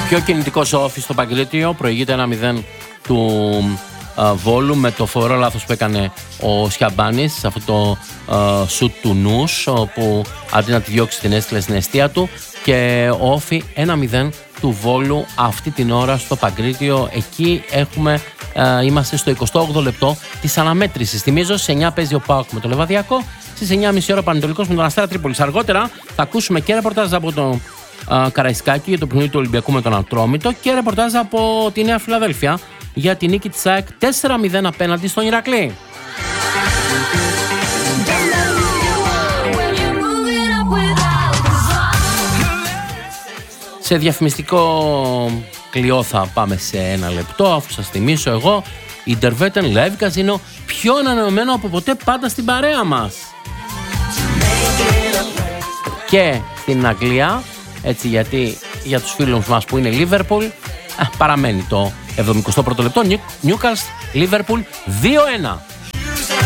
Πιο κινητικός ο Όφης στο Παγκρίτιο, προηγείται 1-0 του Βόλου με το φοβερό λάθος που έκανε ο Σιαμπάνης σε αυτό το σουτ του Νους, όπου αντί να τη διώξει την έστειλε στην αιστεία του, και ο Όφη 1-0 του Βόλου αυτή την ώρα στο Παγκρίτιο. Εκεί είμαστε στο 28ο λεπτό της αναμέτρησης. Θυμίζω, στις 9 παίζει ο ΠΑΟΚ με το Λεβαδιακό, στις 9.30 ώρα Πανετολικός με τον Αστέρα Τρίπολης. Αργότερα θα ακούσουμε και ρεπορτάζ από τον Καραϊσκάκη για το παιχνίδι του Ολυμπιακού με τον Ατρόμητο και ρεπορτάζ από τη Νέα Φιλαδέλφια για τη νίκη της ΑΕΚ 4-0 απέναντι στον Ηρακλή. Σε διαφημιστικό κλειό θα πάμε σε ένα λεπτό, αφού σας θυμίσω εγώ, Intervetten Live Casino, πιο ανανεωμένο από ποτέ, πάντα στην παρέα μας. Και στην Αγγλία, έτσι, γιατί για τους φίλους μας που είναι Liverpool, παραμένει το 71ο λεπτό, Newcastle Liverpool 2-1.